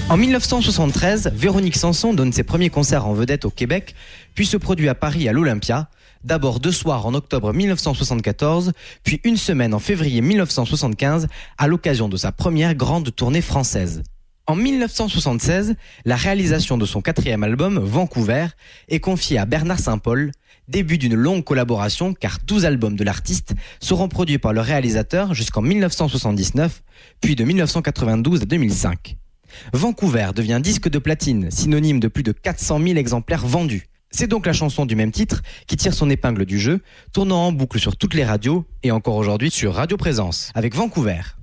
En 1973, Véronique Sanson donne ses premiers concerts en vedette au Québec, puis se produit à Paris à l'Olympia, d'abord 2 soirs en octobre 1974, puis 1 semaine en février 1975 à l'occasion de sa première grande tournée française. En 1976, la réalisation de son 4e album, Vancouver, est confiée à Bernard Saint-Paul, début d'une longue collaboration car 12 albums de l'artiste seront produits par le réalisateur jusqu'en 1979, puis de 1992 à 2005. Vancouver devient disque de platine, synonyme de plus de 400 000 exemplaires vendus. C'est donc la chanson du même titre qui tire son épingle du jeu, tournant en boucle sur toutes les radios et encore aujourd'hui sur Radio Présence avec Vancouver.